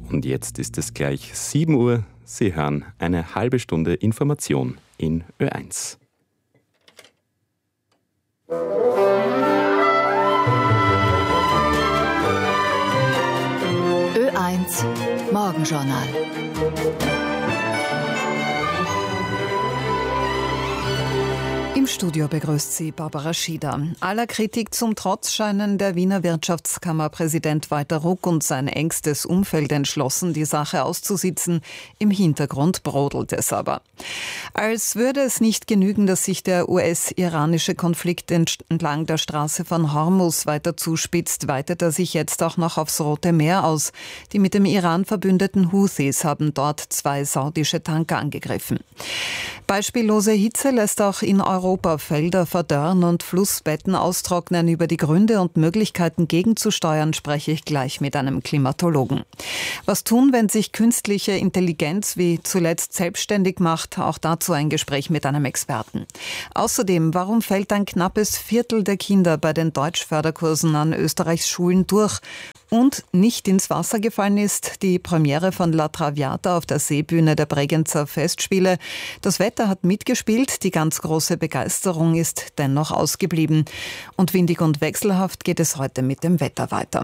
Und jetzt ist es gleich 7 Uhr. Sie hören eine halbe Stunde Information in Ö1. Ö1 Morgenjournal. Im Studio begrüßt sie Barbara Schieder. Aller Kritik zum Trotz scheinen der Wiener Wirtschaftskammerpräsident Walter Ruck und sein engstes Umfeld entschlossen, die Sache auszusitzen. Im Hintergrund brodelt es aber. Als würde es nicht genügen, dass sich der US-iranische Konflikt entlang der Straße von Hormuz weiter zuspitzt, weitet er sich jetzt auch noch aufs Rote Meer aus. Die mit dem Iran verbündeten Houthis haben dort 2 saudische Tanker angegriffen. Beispiellose Hitze lässt auch in Europa Felder verdörren und Flussbetten austrocknen. Über die Gründe und Möglichkeiten gegenzusteuern spreche ich gleich mit einem Klimatologen. Was tun, wenn sich künstliche Intelligenz wie zuletzt selbstständig macht? Auch dazu ein Gespräch mit einem Experten. Außerdem, warum fällt ein knappes Viertel der Kinder bei den Deutschförderkursen an Österreichs Schulen durch? Und nicht ins Wasser gefallen ist die Premiere von La Traviata auf der Seebühne der Bregenzer Festspiele. Das Wetter hat mitgespielt, die ganz große Begeisterung ist dennoch ausgeblieben. Und windig und wechselhaft geht es heute mit dem Wetter weiter.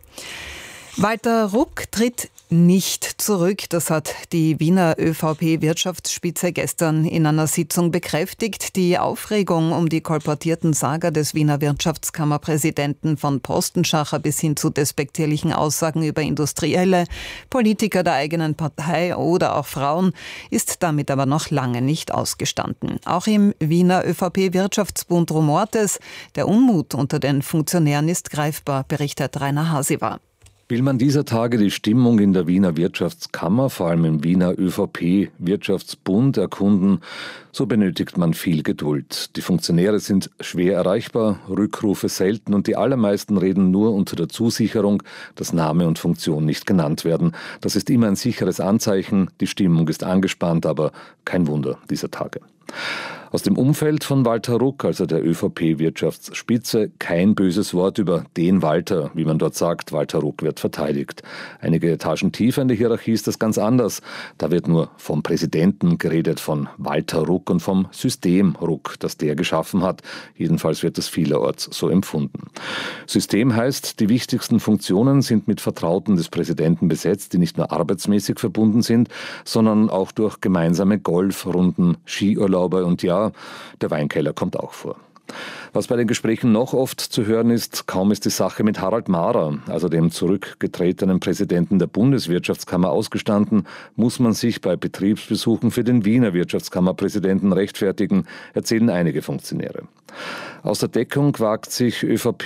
Walter Ruck tritt nicht zurück. Das hat die Wiener ÖVP-Wirtschaftsspitze gestern in einer Sitzung bekräftigt. Die Aufregung um die kolportierten Saga des Wiener Wirtschaftskammerpräsidenten von Postenschacher bis hin zu despektierlichen Aussagen über Industrielle, Politiker der eigenen Partei oder auch Frauen ist damit aber noch lange nicht ausgestanden. Auch im Wiener ÖVP-Wirtschaftsbund rumort es. Der Unmut unter den Funktionären ist greifbar, berichtet Rainer Hasiwa. Will man dieser Tage die Stimmung in der Wiener Wirtschaftskammer, vor allem im Wiener ÖVP-Wirtschaftsbund, erkunden, so benötigt man viel Geduld. Die Funktionäre sind schwer erreichbar, Rückrufe selten und die allermeisten reden nur unter der Zusicherung, dass Name und Funktion nicht genannt werden. Das ist immer ein sicheres Anzeichen, die Stimmung ist angespannt, aber kein Wunder dieser Tage. Aus dem Umfeld von Walter Ruck, also der ÖVP-Wirtschaftsspitze, kein böses Wort über den Walter, wie man dort sagt. Walter Ruck wird verteidigt. Einige Etagen tiefer in der Hierarchie ist das ganz anders. Da wird nur vom Präsidenten geredet, von Walter Ruck und vom System Ruck, das der geschaffen hat. Jedenfalls wird das vielerorts so empfunden. System heißt, die wichtigsten Funktionen sind mit Vertrauten des Präsidenten besetzt, die nicht nur arbeitsmäßig verbunden sind, sondern auch durch gemeinsame Golfrunden, Skiurlaube und ja, der Weinkeller kommt auch vor. Was bei den Gesprächen noch oft zu hören ist, kaum ist die Sache mit Harald Mahrer, also dem zurückgetretenen Präsidenten der Bundeswirtschaftskammer, ausgestanden, muss man sich bei Betriebsbesuchen für den Wiener Wirtschaftskammerpräsidenten rechtfertigen, erzählen einige Funktionäre. Aus der Deckung wagt sich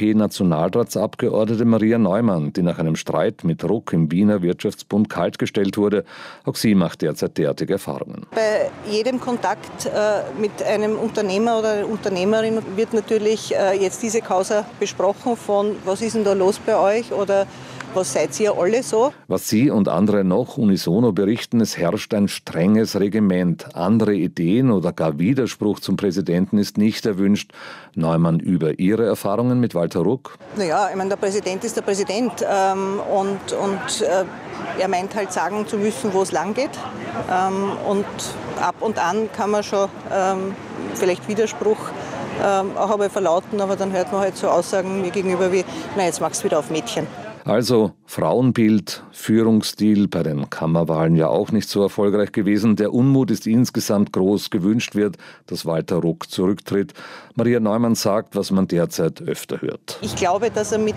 ÖVP-Nationalratsabgeordnete Maria Neumann, die nach einem Streit mit Ruck im Wiener Wirtschaftsbund kaltgestellt wurde. Auch sie macht derzeit derartige Erfahrungen. Bei jedem Kontakt mit einem Unternehmer oder einer Unternehmerin wird natürlich jetzt diese Causa besprochen von, was ist denn da los bei euch oder was seid ihr alle so? Was sie und andere noch unisono berichten, es herrscht ein strenges Regiment. Andere Ideen oder gar Widerspruch zum Präsidenten ist nicht erwünscht. Neumann über ihre Erfahrungen mit Walter Ruck? Naja, ich meine, der Präsident ist der Präsident und er meint halt sagen zu müssen, wo es lang geht. Und ab und an kann man schon vielleicht Widerspruch auch einmal verlauten, aber dann hört man halt so Aussagen mir gegenüber wie, na jetzt machst du wieder auf Mädchen. Also Frauenbild, Führungsstil bei den Kammerwahlen ja auch nicht so erfolgreich gewesen. Der Unmut ist insgesamt groß. Gewünscht wird, dass Walter Ruck zurücktritt. Maria Neumann sagt, was man derzeit öfter hört. Ich glaube, dass er mit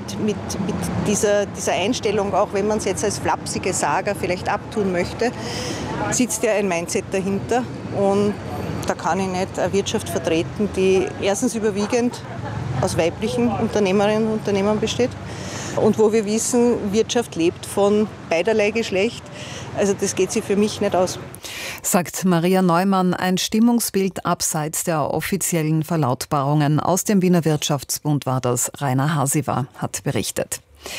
dieser Einstellung, auch wenn man es jetzt als flapsige Saga vielleicht abtun möchte, sitzt ja ein Mindset dahinter. Und da kann ich nicht eine Wirtschaft vertreten, die erstens überwiegend aus weiblichen Unternehmerinnen und Unternehmern besteht. Und wo wir wissen, Wirtschaft lebt von beiderlei Geschlecht. Also das geht sich für mich nicht aus. Sagt Maria Neumann, ein Stimmungsbild abseits der offiziellen Verlautbarungen. Aus dem Wiener Wirtschaftsbund war das. Rainer Hasiwa hat berichtet.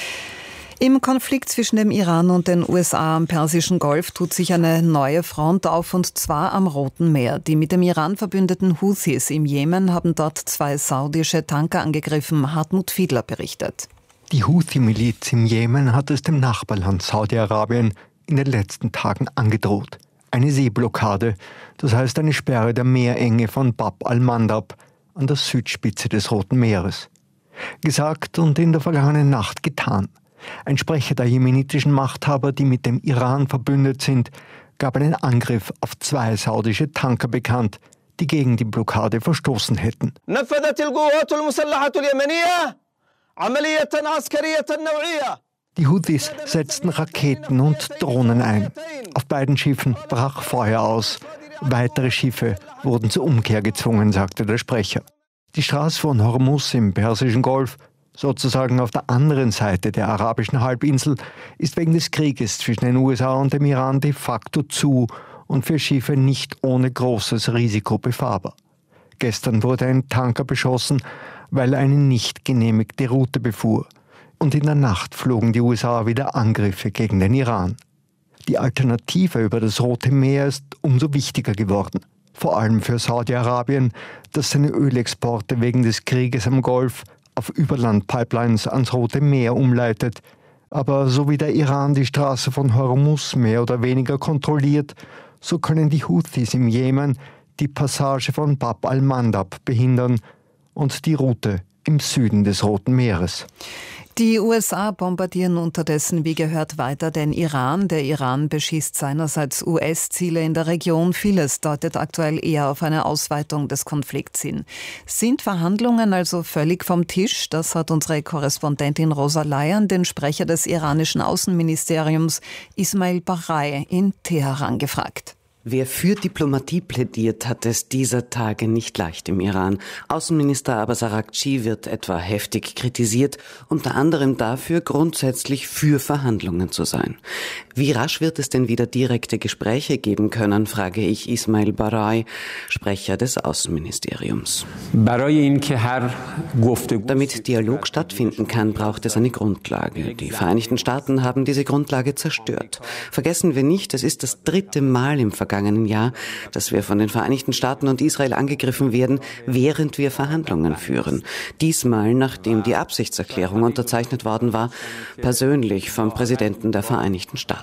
Im Konflikt zwischen dem Iran und den USA am Persischen Golf tut sich eine neue Front auf, und zwar am Roten Meer. Die mit dem Iran verbündeten Houthis im Jemen haben dort 2 saudische Tanker angegriffen. Hartmut Fiedler berichtet. Die Houthi-Miliz im Jemen hat es dem Nachbarland Saudi-Arabien in den letzten Tagen angedroht. Eine Seeblockade, das heißt eine Sperre der Meerenge von Bab al-Mandab an der Südspitze des Roten Meeres. Gesagt und in der vergangenen Nacht getan. Ein Sprecher der jemenitischen Machthaber, die mit dem Iran verbündet sind, gab einen Angriff auf 2 saudische Tanker bekannt, die gegen die Blockade verstoßen hätten. Die Houthis setzten Raketen und Drohnen ein. Auf beiden Schiffen brach Feuer aus. Weitere Schiffe wurden zur Umkehr gezwungen, sagte der Sprecher. Die Straße von Hormuz im Persischen Golf, sozusagen auf der anderen Seite der arabischen Halbinsel, ist wegen des Krieges zwischen den USA und dem Iran de facto zu und für Schiffe nicht ohne großes Risiko befahrbar. Gestern wurde ein Tanker beschossen, weil er eine nicht genehmigte Route befuhr. Und in der Nacht flogen die USA wieder Angriffe gegen den Iran. Die Alternative über das Rote Meer ist umso wichtiger geworden. Vor allem für Saudi-Arabien, das seine Ölexporte wegen des Krieges am Golf auf Überlandpipelines ans Rote Meer umleitet. Aber so wie der Iran die Straße von Hormuz mehr oder weniger kontrolliert, so können die Houthis im Jemen die Passage von Bab al-Mandab behindern und die Route im Süden des Roten Meeres. Die USA bombardieren unterdessen wie gehört weiter den Iran. Der Iran beschießt seinerseits US-Ziele in der Region. Vieles deutet aktuell eher auf eine Ausweitung des Konflikts hin. Sind Verhandlungen also völlig vom Tisch? Das hat unsere Korrespondentin Rosa Layan den Sprecher des iranischen Außenministeriums Ismail Barai in Teheran gefragt. Wer für Diplomatie plädiert, hat es dieser Tage nicht leicht im Iran. Außenminister Abbas Araghchi wird etwa heftig kritisiert, unter anderem dafür, grundsätzlich für Verhandlungen zu sein. Wie rasch wird es denn wieder direkte Gespräche geben können, frage ich Ismail Barai, Sprecher des Außenministeriums. Damit Dialog stattfinden kann, braucht es eine Grundlage. Die Vereinigten Staaten haben diese Grundlage zerstört. Vergessen wir nicht, es ist das 3. Mal im vergangenen Jahr, dass wir von den Vereinigten Staaten und Israel angegriffen werden, während wir Verhandlungen führen. Diesmal, nachdem die Absichtserklärung unterzeichnet worden war, persönlich vom Präsidenten der Vereinigten Staaten.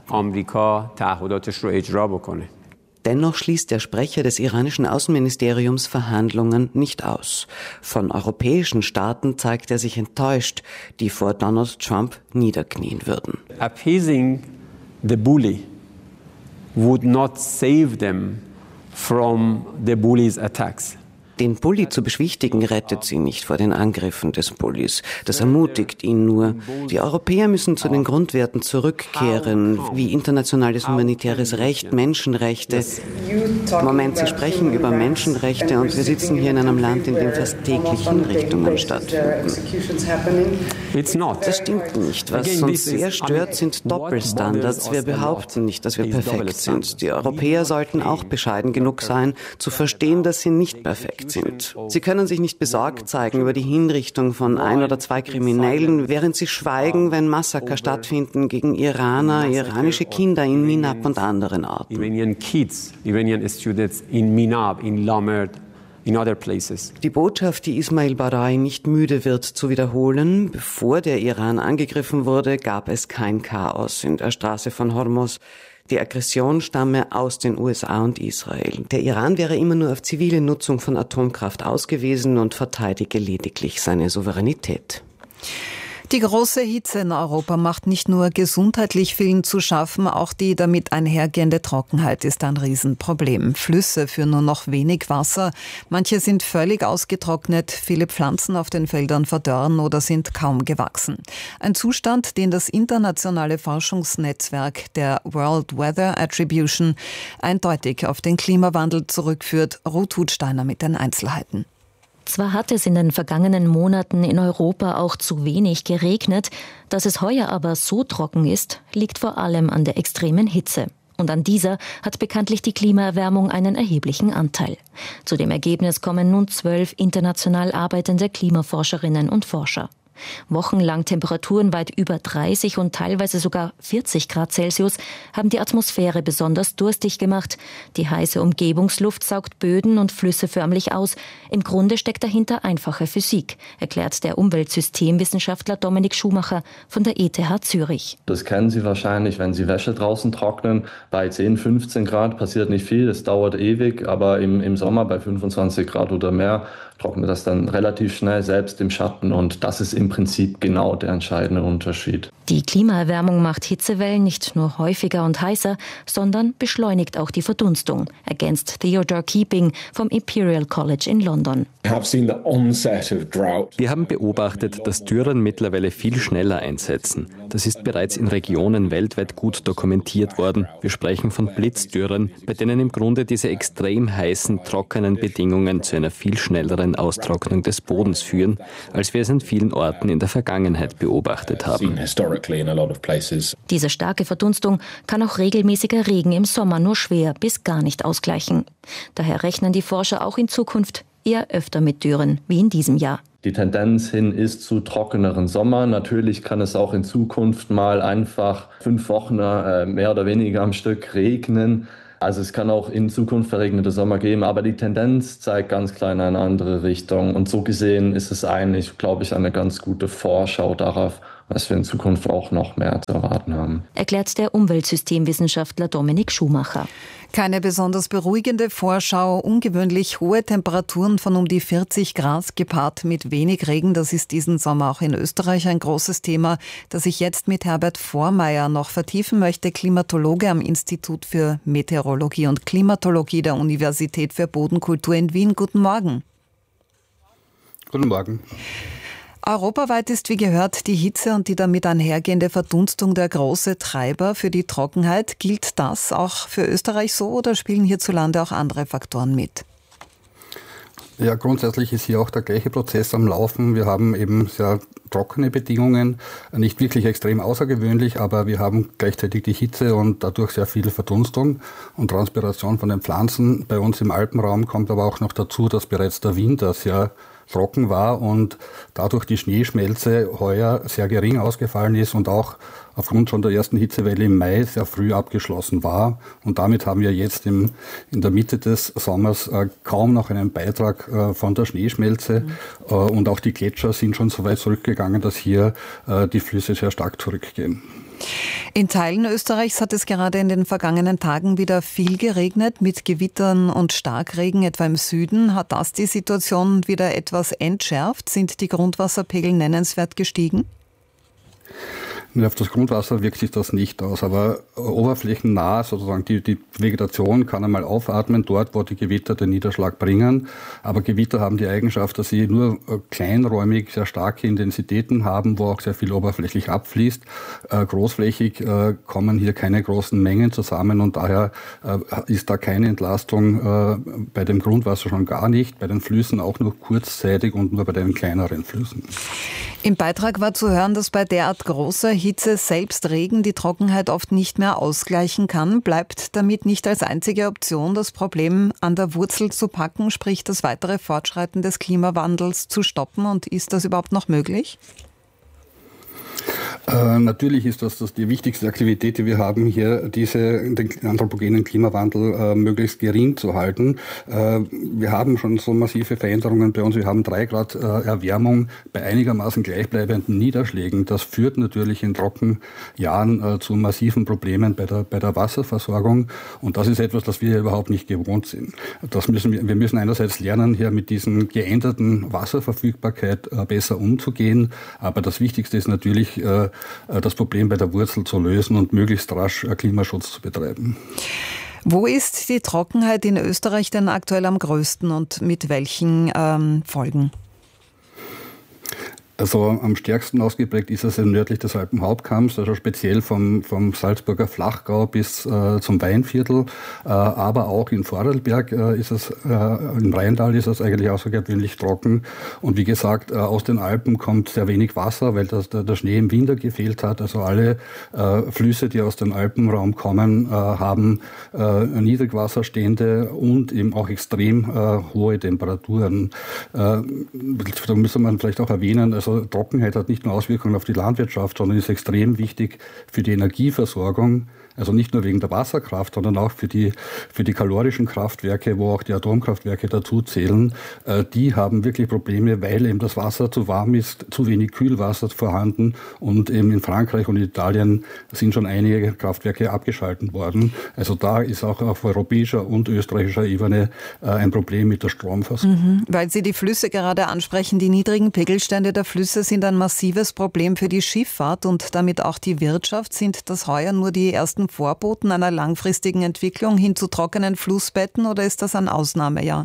Dennoch schließt der Sprecher des iranischen Außenministeriums Verhandlungen nicht aus. Von europäischen Staaten zeigt er sich enttäuscht, die vor Donald Trump niederknien würden. Appeasing the bully would not save them from the bully's attacks. Den Bully zu beschwichtigen rettet sie nicht vor den Angriffen des Bullies. Das ermutigt ihn nur. Die Europäer müssen zu den Grundwerten zurückkehren, wie internationales humanitäres Recht, Menschenrechte. Moment, Sie sprechen über Menschenrechte und wir sitzen hier in einem Land, in dem fast täglich Hinrichtungen stattfinden. Das stimmt nicht. Was uns sehr stört, sind Doppelstandards. Wir behaupten nicht, dass wir perfekt sind. Die Europäer sollten auch bescheiden genug sein, zu verstehen, dass sie nicht perfekt sind. Sie können sich nicht besorgt zeigen über die Hinrichtung von 1 oder 2 Kriminellen, während sie schweigen, wenn Massaker stattfinden gegen Iraner, iranische Kinder in Minab und anderen Orten. Die Botschaft, die Ismail Barai nicht müde wird zu wiederholen: Bevor der Iran angegriffen wurde, gab es kein Chaos in der Straße von Hormuz. Die Aggression stamme aus den USA und Israel. Der Iran wäre immer nur auf zivile Nutzung von Atomkraft ausgewiesen und verteidige lediglich seine Souveränität. Die große Hitze in Europa macht nicht nur gesundheitlich vielen zu schaffen, auch die damit einhergehende Trockenheit ist ein Riesenproblem. Flüsse führen nur noch wenig Wasser, manche sind völlig ausgetrocknet, viele Pflanzen auf den Feldern verdorren oder sind kaum gewachsen. Ein Zustand, den das internationale Forschungsnetzwerk der World Weather Attribution eindeutig auf den Klimawandel zurückführt. Ruth Hutsteiner mit den Einzelheiten. Zwar hat es in den vergangenen Monaten in Europa auch zu wenig geregnet, dass es heuer aber so trocken ist, liegt vor allem an der extremen Hitze. Und an dieser hat bekanntlich die Klimaerwärmung einen erheblichen Anteil. Zu dem Ergebnis kommen nun 12 international arbeitende Klimaforscherinnen und Forscher. Wochenlang Temperaturen weit über 30 und teilweise sogar 40 Grad Celsius haben die Atmosphäre besonders durstig gemacht. Die heiße Umgebungsluft saugt Böden und Flüsse förmlich aus. Im Grunde steckt dahinter einfache Physik, erklärt der Umweltsystemwissenschaftler Dominik Schumacher von der ETH Zürich. Das kennen Sie wahrscheinlich, wenn Sie Wäsche draußen trocknen. Bei 10, 15 Grad passiert nicht viel, es dauert ewig, aber im Sommer bei 25 Grad oder mehr trocknet das dann relativ schnell, selbst im Schatten. Und das ist im Prinzip genau der entscheidende Unterschied. Die Klimaerwärmung macht Hitzewellen nicht nur häufiger und heißer, sondern beschleunigt auch die Verdunstung, ergänzt Theodore Keeping vom Imperial College in London. Wir haben beobachtet, dass Dürren mittlerweile viel schneller einsetzen. Das ist bereits in Regionen weltweit gut dokumentiert worden. Wir sprechen von Blitzdürren, bei denen im Grunde diese extrem heißen, trockenen Bedingungen zu einer viel schnelleren Austrocknung des Bodens führen, als wir es an vielen Orten in der Vergangenheit beobachtet haben. Diese starke Verdunstung kann auch regelmäßiger Regen im Sommer nur schwer bis gar nicht ausgleichen. Daher rechnen die Forscher auch in Zukunft eher öfter mit Dürren wie in diesem Jahr. Die Tendenz hin ist zu trockeneren Sommern. Natürlich kann es auch in Zukunft mal einfach 5 Wochen mehr oder weniger am Stück regnen. Also es kann auch in Zukunft verregnete Sommer geben, aber die Tendenz zeigt ganz klar in eine andere Richtung. Und so gesehen ist es eigentlich, glaube ich, eine ganz gute Vorschau darauf, was wir in Zukunft auch noch mehr zu erwarten haben. Erklärt der Umweltsystemwissenschaftler Dominik Schumacher. Keine besonders beruhigende Vorschau, ungewöhnlich hohe Temperaturen von um die 40 Grad gepaart mit wenig Regen. Das ist diesen Sommer auch in Österreich ein großes Thema, das ich jetzt mit Herbert Vormeier noch vertiefen möchte, Klimatologe am Institut für Meteorologie und Klimatologie der Universität für Bodenkultur in Wien. Guten Morgen. Guten Morgen. Europaweit ist wie gehört die Hitze und die damit einhergehende Verdunstung der große Treiber für die Trockenheit. Gilt das auch für Österreich so oder spielen hierzulande auch andere Faktoren mit? Ja, grundsätzlich ist hier auch der gleiche Prozess am Laufen. Wir haben eben sehr trockene Bedingungen, nicht wirklich extrem außergewöhnlich, aber wir haben gleichzeitig die Hitze und dadurch sehr viel Verdunstung und Transpiration von den Pflanzen. Bei uns im Alpenraum kommt aber auch noch dazu, dass bereits der Winter sehr trocken war und dadurch die Schneeschmelze heuer sehr gering ausgefallen ist und auch aufgrund schon der ersten Hitzewelle im Mai sehr früh abgeschlossen war. Und damit haben wir jetzt in der Mitte des Sommers kaum noch einen Beitrag von der Schneeschmelze. Und auch die Gletscher sind schon so weit zurückgegangen, dass hier die Flüsse sehr stark zurückgehen. In Teilen Österreichs hat es gerade in den vergangenen Tagen wieder viel geregnet, mit Gewittern und Starkregen, etwa im Süden. Hat das die Situation wieder etwas entschärft? Sind die Grundwasserpegel nennenswert gestiegen? Auf das Grundwasser wirkt sich das nicht aus, aber oberflächennah sozusagen die Vegetation kann einmal aufatmen, dort wo die Gewitter den Niederschlag bringen. Aber Gewitter haben die Eigenschaft, dass sie nur kleinräumig sehr starke Intensitäten haben, wo auch sehr viel oberflächlich abfließt. Großflächig kommen hier keine großen Mengen zusammen und daher ist da keine Entlastung bei dem Grundwasser schon gar nicht, bei den Flüssen auch nur kurzzeitig und nur bei den kleineren Flüssen. Im Beitrag war zu hören, dass bei derart großer Hitze selbst Regen die Trockenheit oft nicht mehr ausgleichen kann. Bleibt damit nicht als einzige Option, das Problem an der Wurzel zu packen, sprich das weitere Fortschreiten des Klimawandels zu stoppen? Und ist das überhaupt noch möglich? Natürlich ist das die wichtigste Aktivität, die wir haben, hier den anthropogenen Klimawandel möglichst gering zu halten. Wir haben schon so massive Veränderungen bei uns. Wir haben 3 Grad Erwärmung bei einigermaßen gleichbleibenden Niederschlägen. Das führt natürlich in Trockenjahren zu massiven Problemen bei der Wasserversorgung. Und das ist etwas, das wir überhaupt nicht gewohnt sind. Wir müssen einerseits lernen, hier mit diesen geänderten Wasserverfügbarkeit besser umzugehen. Aber das Wichtigste ist natürlich, das Problem bei der Wurzel zu lösen und möglichst rasch Klimaschutz zu betreiben. Wo ist die Trockenheit in Österreich denn aktuell am größten und mit welchen Folgen? Also am stärksten ausgeprägt ist es nördlich des Alpenhauptkamms, also speziell vom Salzburger Flachgau bis zum Weinviertel, aber auch in Vorarlberg ist es, im Rheintal ist es eigentlich außergewöhnlich trocken. Und wie gesagt, aus den Alpen kommt sehr wenig Wasser, weil der Schnee im Winter gefehlt hat. Also alle Flüsse, die aus dem Alpenraum kommen, haben Niedrigwasserstände und eben auch extrem hohe Temperaturen. Da müsste man vielleicht auch erwähnen, also Also Trockenheit hat nicht nur Auswirkungen auf die Landwirtschaft, sondern ist extrem wichtig für die Energieversorgung. Also nicht nur wegen der Wasserkraft, sondern auch für die kalorischen Kraftwerke, wo auch die Atomkraftwerke dazu zählen. Die haben wirklich Probleme, weil eben das Wasser zu warm ist, zu wenig Kühlwasser vorhanden. Und eben in Frankreich und Italien sind schon einige Kraftwerke abgeschaltet worden. Also da ist auch auf europäischer und österreichischer Ebene ein Problem mit der Stromversorgung. Weil Sie die Flüsse gerade ansprechen, die niedrigen Pegelstände der Flüsse sind ein massives Problem für die Schifffahrt und damit auch die Wirtschaft. Sind das heuer nur die ersten Vorboten einer langfristigen Entwicklung hin zu trockenen Flussbetten oder ist das ein Ausnahmejahr?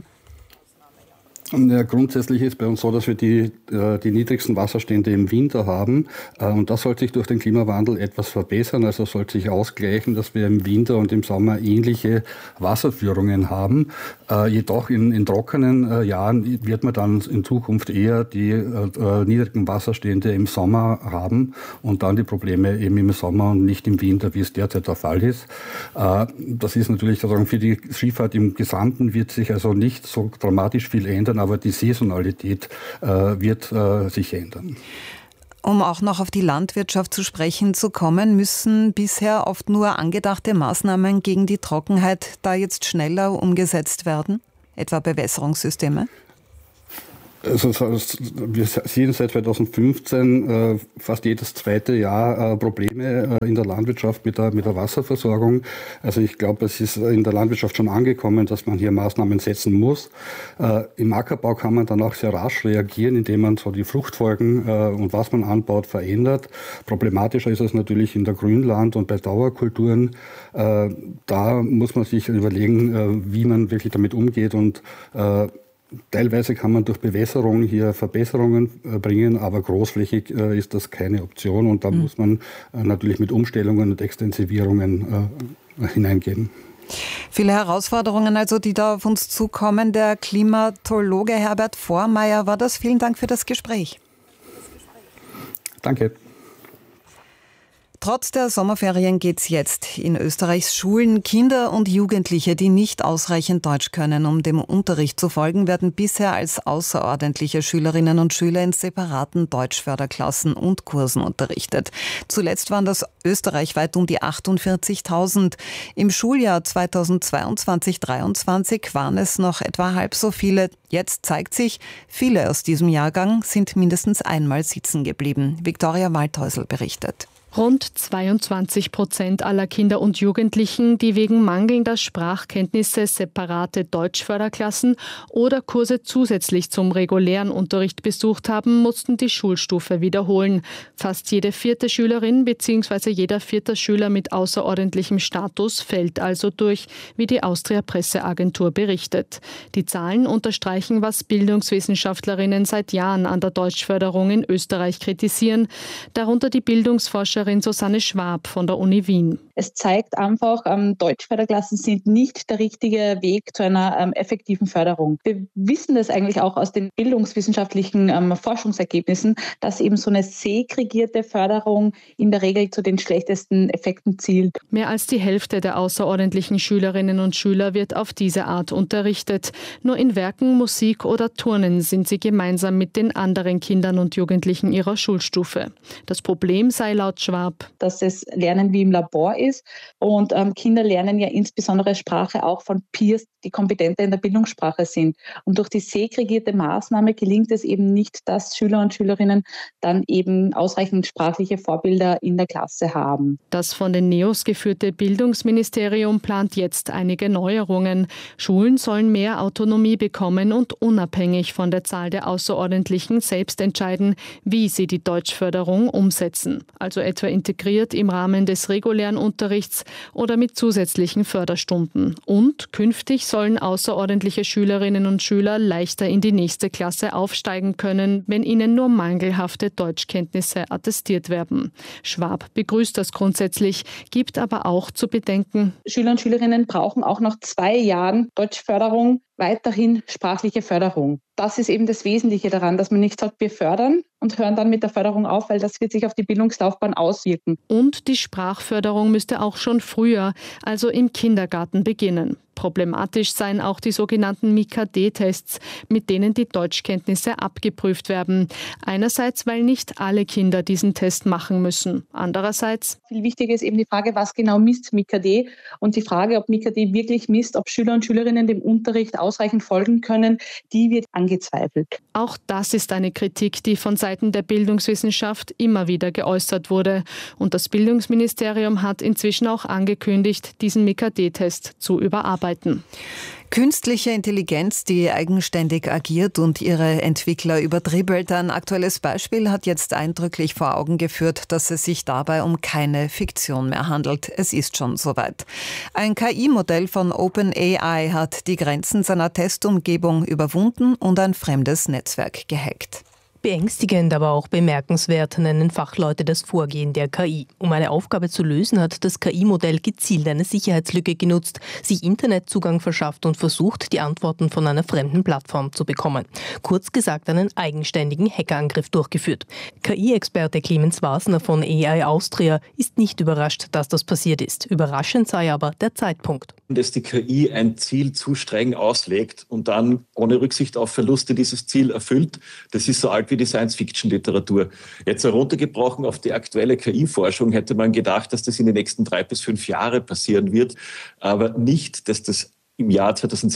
Ja, grundsätzlich ist bei uns so, dass wir die niedrigsten Wasserstände im Winter haben. Und das sollte sich durch den Klimawandel etwas verbessern. Also sollte sich ausgleichen, dass wir im Winter und im Sommer ähnliche Wasserführungen haben. Jedoch in trockenen Jahren wird man dann in Zukunft eher die niedrigen Wasserstände im Sommer haben und dann die Probleme eben im Sommer und nicht im Winter, wie es derzeit der Fall ist. Das ist natürlich sozusagen für die Schifffahrt im Gesamten wird sich also nicht so dramatisch viel ändern, aber die Saisonalität wird sich ändern. Um auch noch auf die Landwirtschaft zu sprechen zu kommen, müssen bisher oft nur angedachte Maßnahmen gegen die Trockenheit da jetzt schneller umgesetzt werden, etwa Bewässerungssysteme? Also wir sehen seit 2015 fast jedes zweite Jahr Probleme in der Landwirtschaft mit der Wasserversorgung. Also ich glaube, es ist in der Landwirtschaft schon angekommen, dass man hier Maßnahmen setzen muss. Im Ackerbau kann man dann auch sehr rasch reagieren, indem man so die Fruchtfolgen und was man anbaut verändert. Problematischer ist es natürlich in der Grünland- und bei Dauerkulturen. Da muss man sich überlegen, wie man wirklich damit umgeht und teilweise kann man durch Bewässerung hier Verbesserungen bringen, aber großflächig ist das keine Option und da muss man natürlich mit Umstellungen und Extensivierungen hineingehen. Viele Herausforderungen, also die da auf uns zukommen. Der Klimatologe Herbert Vormeier war das. Vielen Dank für das Gespräch. Danke. Trotz der Sommerferien geht's jetzt in Österreichs Schulen. Kinder und Jugendliche, die nicht ausreichend Deutsch können, um dem Unterricht zu folgen, werden bisher als außerordentliche Schülerinnen und Schüler in separaten Deutschförderklassen und Kursen unterrichtet. Zuletzt waren das österreichweit um die 48.000. Im Schuljahr 2022/23 waren es noch etwa halb so viele. Jetzt zeigt sich, viele aus diesem Jahrgang sind mindestens einmal sitzen geblieben. Viktoria Waldhäusl berichtet. Rund 22% aller Kinder und Jugendlichen, die wegen mangelnder Sprachkenntnisse separate Deutschförderklassen oder Kurse zusätzlich zum regulären Unterricht besucht haben, mussten die Schulstufe wiederholen. Fast jede vierte Schülerin bzw. jeder vierte Schüler mit außerordentlichem Status fällt also durch, wie die Austria Presseagentur berichtet. Die Zahlen unterstreichen, was Bildungswissenschaftlerinnen seit Jahren an der Deutschförderung in Österreich kritisieren, darunter die Bildungsforscherin Susanne Schwab von der Uni Wien. Es zeigt einfach, Deutschförderklassen sind nicht der richtige Weg zu einer effektiven Förderung. Wir wissen das eigentlich auch aus den bildungswissenschaftlichen Forschungsergebnissen, dass eben so eine segregierte Förderung in der Regel zu den schlechtesten Effekten zielt. Mehr als die Hälfte der außerordentlichen Schülerinnen und Schüler wird auf diese Art unterrichtet. Nur in Werken, Musik oder Turnen sind sie gemeinsam mit den anderen Kindern und Jugendlichen ihrer Schulstufe. Das Problem sei laut Schwab, dass das Lernen wie im Labor ist und Kinder lernen ja insbesondere Sprache auch von Peers, die kompetenter in der Bildungssprache sind. Und durch die segregierte Maßnahme gelingt es eben nicht, dass Schüler und Schülerinnen dann eben ausreichend sprachliche Vorbilder in der Klasse haben. Das von den NEOS geführte Bildungsministerium plant jetzt einige Neuerungen. Schulen sollen mehr Autonomie bekommen und unabhängig von der Zahl der Außerordentlichen selbst entscheiden, wie sie die Deutschförderung umsetzen. Also etwa integriert im Rahmen des regulären Unterrichts oder mit zusätzlichen Förderstunden. Und künftig sollen außerordentliche Schülerinnen und Schüler leichter in die nächste Klasse aufsteigen können, wenn ihnen nur mangelhafte Deutschkenntnisse attestiert werden. Schwab begrüßt das grundsätzlich, gibt aber auch zu bedenken: Schüler und Schülerinnen brauchen auch nach 2 Jahren Deutschförderung weiterhin sprachliche Förderung. Das ist eben das Wesentliche daran, dass man nicht sagt, wir fördern und hören dann mit der Förderung auf, weil das wird sich auf die Bildungslaufbahn auswirken. Und die Sprachförderung müsste auch schon früher, also im Kindergarten, beginnen. Problematisch seien auch die sogenannten Mika-D-Tests, mit denen die Deutschkenntnisse abgeprüft werden. Einerseits, weil nicht alle Kinder diesen Test machen müssen. Andererseits, viel wichtiger ist eben die Frage, was genau misst Mika-D und die Frage, ob Mika-D wirklich misst, ob Schüler und Schülerinnen dem Unterricht ausreichend folgen können, die wird angezweifelt. Auch das ist eine Kritik, die von Seiten der Bildungswissenschaft immer wieder geäußert wurde. Und das Bildungsministerium hat inzwischen auch angekündigt, diesen Mika-D-Test zu überarbeiten. Künstliche Intelligenz, die eigenständig agiert und ihre Entwickler überdribbelt. Ein aktuelles Beispiel hat jetzt eindrücklich vor Augen geführt, dass es sich dabei um keine Fiktion mehr handelt. Es ist schon soweit. Ein KI-Modell von OpenAI hat die Grenzen seiner Testumgebung überwunden und ein fremdes Netzwerk gehackt. Beängstigend, aber auch bemerkenswert nennen Fachleute das Vorgehen der KI. Um eine Aufgabe zu lösen, hat das KI-Modell gezielt eine Sicherheitslücke genutzt, sich Internetzugang verschafft und versucht, die Antworten von einer fremden Plattform zu bekommen. Kurz gesagt, einen eigenständigen Hackerangriff durchgeführt. KI-Experte Clemens Wasner von AI Austria ist nicht überrascht, dass das passiert ist. Überraschend sei aber der Zeitpunkt. Dass die KI ein Ziel zu streng auslegt und dann ohne Rücksicht auf Verluste dieses Ziel erfüllt, das ist so alt wie die Science-Fiction-Literatur. Jetzt heruntergebrochen auf die aktuelle KI-Forschung hätte man gedacht, dass das in den nächsten 3 bis 5 Jahren passieren wird, aber nicht, dass das im Jahr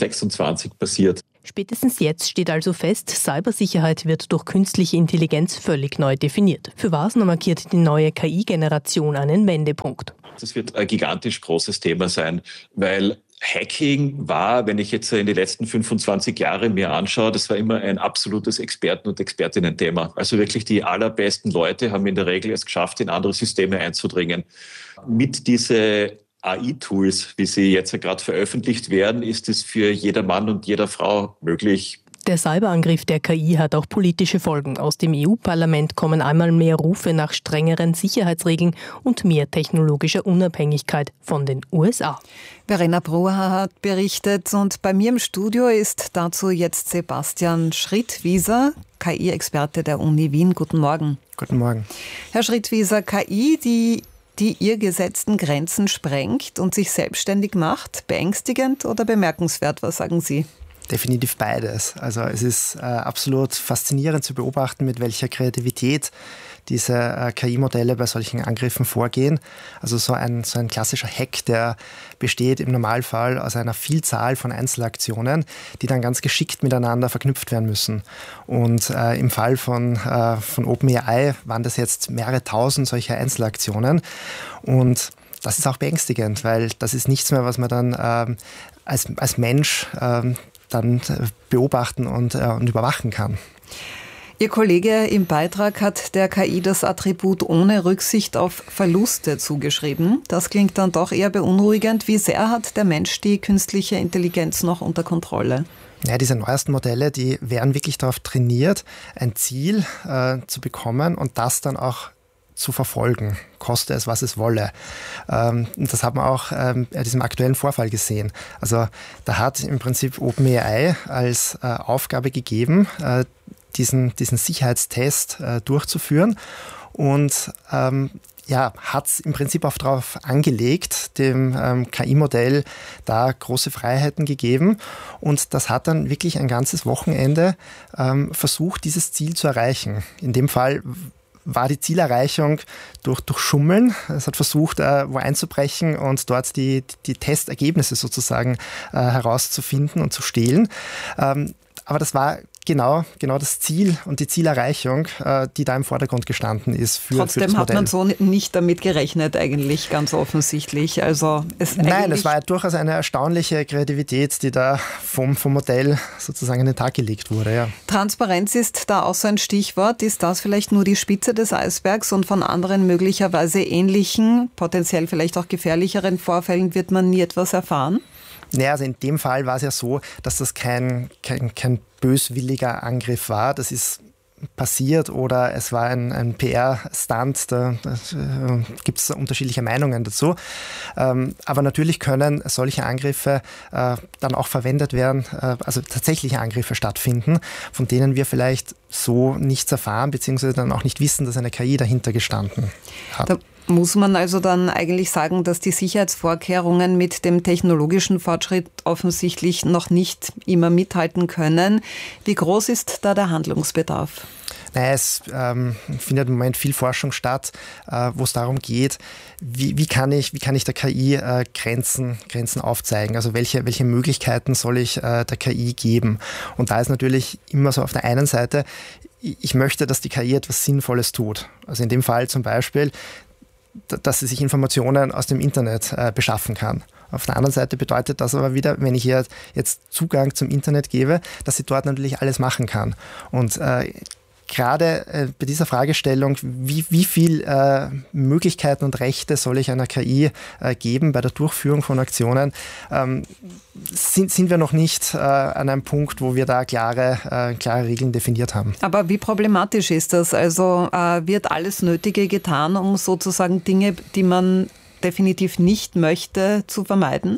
2026 passiert. Spätestens jetzt steht also fest, Cybersicherheit wird durch künstliche Intelligenz völlig neu definiert. Für Wasner markiert die neue KI-Generation einen Wendepunkt. Das wird ein gigantisch großes Thema sein, weil Hacking war, wenn ich jetzt in die letzten 25 Jahre mir anschaue, das war immer ein absolutes Experten- und Expertinnen-Thema. Also wirklich die allerbesten Leute haben in der Regel es geschafft, in andere Systeme einzudringen. Mit diese AI-Tools, wie sie jetzt gerade veröffentlicht werden, ist es für jeder Mann und jeder Frau möglich. Der Cyberangriff der KI hat auch politische Folgen. Aus dem EU-Parlament kommen einmal mehr Rufe nach strengeren Sicherheitsregeln und mehr technologischer Unabhängigkeit von den USA. Verena Broher hat berichtet und bei mir im Studio ist dazu jetzt Sebastian Schrittwieser, KI-Experte der Uni Wien. Guten Morgen. Guten Morgen. Herr Schrittwieser, KI, die ihr gesetzten Grenzen sprengt und sich selbstständig macht, beängstigend oder bemerkenswert? Was sagen Sie? Definitiv beides. Also es ist absolut faszinierend zu beobachten, mit welcher Kreativität diese KI-Modelle bei solchen Angriffen vorgehen. Also so ein klassischer Hack, der besteht im Normalfall aus einer Vielzahl von Einzelaktionen, die dann ganz geschickt miteinander verknüpft werden müssen. Und im Fall von OpenAI waren das jetzt mehrere tausend solcher Einzelaktionen. Und das ist auch beängstigend, weil das ist nichts mehr, was man dann als Mensch dann beobachten und überwachen kann. Ihr Kollege im Beitrag hat der KI das Attribut ohne Rücksicht auf Verluste zugeschrieben. Das klingt dann doch eher beunruhigend. Wie sehr hat der Mensch die künstliche Intelligenz noch unter Kontrolle? Ja, diese neuesten Modelle, die wären wirklich darauf trainiert, ein Ziel zu bekommen und das dann auch zu verfolgen, koste es, was es wolle. Das hat man auch in diesem aktuellen Vorfall gesehen. Also da hat im Prinzip OpenAI als Aufgabe gegeben, diesen Sicherheitstest durchzuführen und hat es im Prinzip auch darauf angelegt, dem KI-Modell da große Freiheiten gegeben. Und das hat dann wirklich ein ganzes Wochenende versucht, dieses Ziel zu erreichen. In dem Fall war die Zielerreichung durch Schummeln. Es hat versucht, wo einzubrechen und dort die Testergebnisse sozusagen herauszufinden und zu stehlen. Aber das war genau das Ziel und die Zielerreichung, die da im Vordergrund gestanden ist für das Modell. Trotzdem hat man so nicht damit gerechnet eigentlich, ganz offensichtlich. Also Nein, es war ja durchaus eine erstaunliche Kreativität, die da vom Modell sozusagen an den Tag gelegt wurde. Ja. Transparenz ist da auch so ein Stichwort. Ist das vielleicht nur die Spitze des Eisbergs und von anderen möglicherweise ähnlichen, potenziell vielleicht auch gefährlicheren Vorfällen wird man nie etwas erfahren? Naja, also in dem Fall war es ja so, dass das kein böswilliger Angriff war. Das ist passiert oder es war ein PR-Stunt. Da gibt es unterschiedliche Meinungen dazu. Aber natürlich können solche Angriffe dann auch verwendet werden, also tatsächliche Angriffe stattfinden, von denen wir vielleicht so nichts erfahren, beziehungsweise dann auch nicht wissen, dass eine KI dahinter gestanden hat. Da Muss man also dann eigentlich sagen, dass die Sicherheitsvorkehrungen mit dem technologischen Fortschritt offensichtlich noch nicht immer mithalten können? Wie groß ist da der Handlungsbedarf? Naja, es findet im Moment viel Forschung statt, wo es darum geht, wie kann ich der KI Grenzen aufzeigen? Also welche Möglichkeiten soll ich der KI geben? Und da ist natürlich immer so auf der einen Seite, ich möchte, dass die KI etwas Sinnvolles tut. Also in dem Fall zum Beispiel, dass sie sich Informationen aus dem Internet beschaffen kann. Auf der anderen Seite bedeutet das aber wieder, wenn ich ihr jetzt Zugang zum Internet gebe, dass sie dort natürlich alles machen kann. Und gerade bei dieser Fragestellung, wie viel Möglichkeiten und Rechte soll ich einer KI geben bei der Durchführung von Aktionen, sind wir noch nicht an einem Punkt, wo wir da klare Regeln definiert haben. Aber wie problematisch ist das? Also wird alles Nötige getan, um sozusagen Dinge, die man definitiv nicht möchte, zu vermeiden?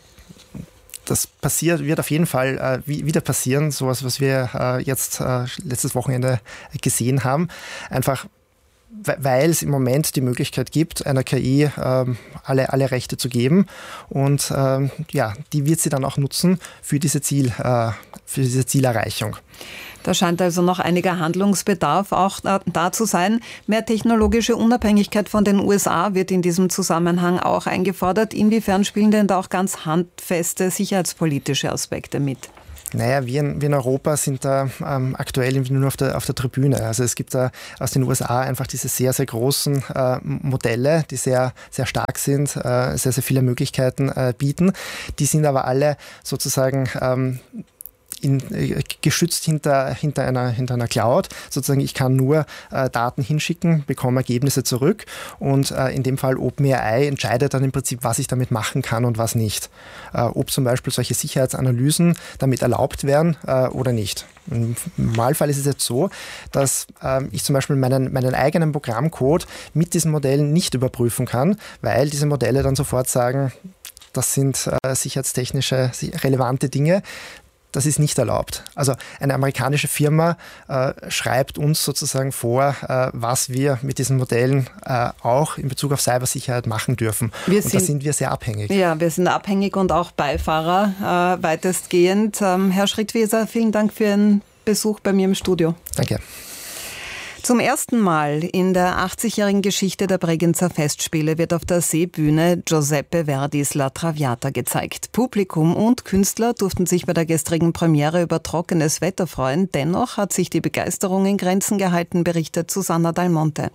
Das wird auf jeden Fall wieder passieren, sowas, was wir jetzt letztes Wochenende gesehen haben. Einfach, weil es im Moment die Möglichkeit gibt, einer KI alle Rechte zu geben. Und die wird sie dann auch nutzen für diese Zielerreichung. Da scheint also noch einiger Handlungsbedarf auch da zu sein. Mehr technologische Unabhängigkeit von den USA wird in diesem Zusammenhang auch eingefordert. Inwiefern spielen denn da auch ganz handfeste sicherheitspolitische Aspekte mit? Naja, wir in Europa sind da aktuell nur auf der Tribüne. Also es gibt da aus den USA einfach diese sehr, sehr großen Modelle, die sehr, sehr stark sind, sehr, sehr viele Möglichkeiten bieten. Die sind aber alle sozusagen geschützt hinter einer Cloud. Sozusagen, ich kann nur Daten hinschicken, bekomme Ergebnisse zurück und in dem Fall OpenAI entscheidet dann im Prinzip, was ich damit machen kann und was nicht. Ob zum Beispiel solche Sicherheitsanalysen damit erlaubt werden oder nicht. Im Normalfall ist es jetzt so, dass ich zum Beispiel meinen eigenen Programmcode mit diesen Modellen nicht überprüfen kann, weil diese Modelle dann sofort sagen, das sind sicherheitstechnische relevante Dinge. Das ist nicht erlaubt. Also eine amerikanische Firma schreibt uns sozusagen vor, was wir mit diesen Modellen auch in Bezug auf Cybersicherheit machen dürfen. Und da sind wir sehr abhängig. Ja, wir sind abhängig und auch Beifahrer weitestgehend. Herr Schrittweser, vielen Dank für Ihren Besuch bei mir im Studio. Danke. Zum ersten Mal in der 80-jährigen Geschichte der Bregenzer Festspiele wird auf der Seebühne Giuseppe Verdis La Traviata gezeigt. Publikum und Künstler durften sich bei der gestrigen Premiere über trockenes Wetter freuen. Dennoch hat sich die Begeisterung in Grenzen gehalten, berichtet Susanna Dal Monte.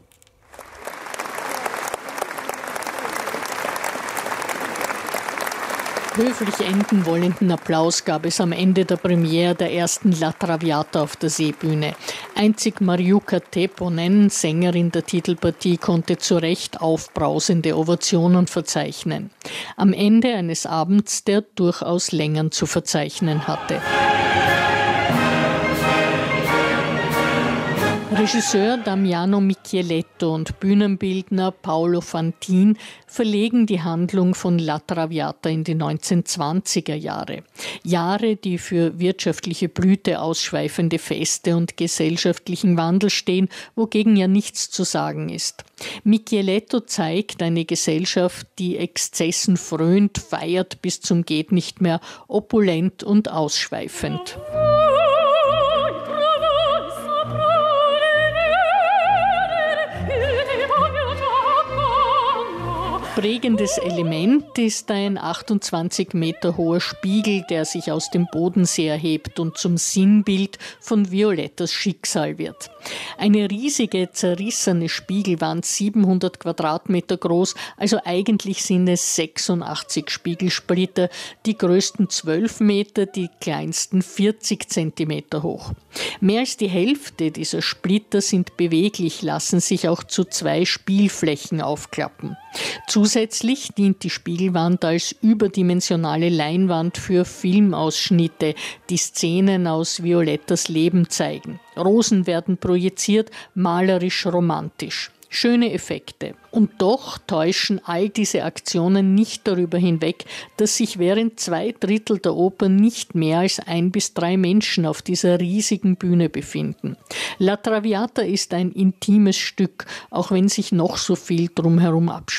Höflich enden wollenden Applaus gab es am Ende der Premiere der ersten La Traviata auf der Seebühne. Einzig Marjuka Tepponen, Sängerin der Titelpartie, konnte zu Recht aufbrausende Ovationen verzeichnen. Am Ende eines Abends, der durchaus Längern zu verzeichnen hatte. Regisseur Damiano Micheletto und Bühnenbildner Paolo Fantin verlegen die Handlung von La Traviata in die 1920er Jahre. Jahre, die für wirtschaftliche Blüte, ausschweifende Feste und gesellschaftlichen Wandel stehen, wogegen ja nichts zu sagen ist. Micheletto zeigt eine Gesellschaft, die Exzessen frönt, feiert bis zum Gehtnichtmehr, opulent und ausschweifend. Prägendes Element ist ein 28 Meter hoher Spiegel, der sich aus dem Bodensee erhebt und zum Sinnbild von Violettas Schicksal wird. Eine riesige, zerrissene Spiegelwand, 700 Quadratmeter groß, also eigentlich sind es 86 Spiegelsplitter, die größten 12 Meter, die kleinsten 40 Zentimeter hoch. Mehr als die Hälfte dieser Splitter sind beweglich, lassen sich auch zu 2 Spielflächen aufklappen. Zusätzlich dient die Spiegelwand als überdimensionale Leinwand für Filmausschnitte, die Szenen aus Violettas Leben zeigen. Rosen werden projiziert, malerisch romantisch. Schöne Effekte. Und doch täuschen all diese Aktionen nicht darüber hinweg, dass sich während 2/3 der Oper nicht mehr als 1 bis 3 Menschen auf dieser riesigen Bühne befinden. La Traviata ist ein intimes Stück, auch wenn sich noch so viel drumherum abspielt.